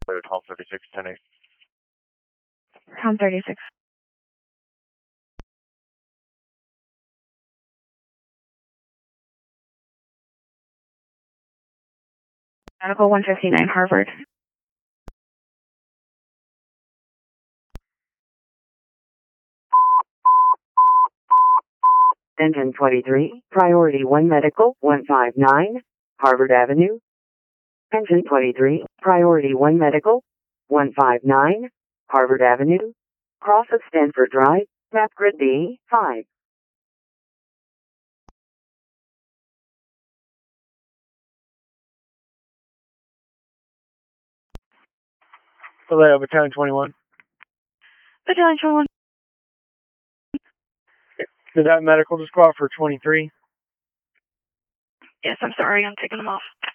Home 36, 10-8. Home 36. Medical 159 Harvard. Engine 23, Priority 1 Medical 159, Harvard Avenue. Engine 23, Priority 1 Medical 159, Harvard Avenue. Cross of Stanford Drive, map grid B5. Vallejo, Battalion 21. Battalion 21. Is that medical to squad for 23? Yes, I'm sorry, I'm taking them off.